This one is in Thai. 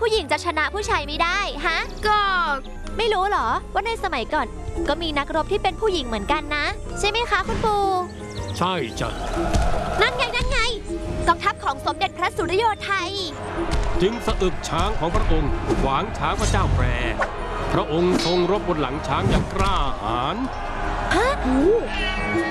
ผู้หญิงจะชนะผู้ชายไม่ได้ฮะก็ไม่รู้เหรอว่าในสมัยก่อนก็มีนักรบที่เป็นผู้หญิงเหมือนกันนะใช่ไหมคะคุณปู่ใช่จ้ะนั่นไงกองทัพของสมเด็จพระสุริโยไทยจึงสะอึกช้างของพระองค์ขวางช้างพระเจ้าแปรพระองค์ทรงรบบนหลังช้างอย่างกล้าหาญ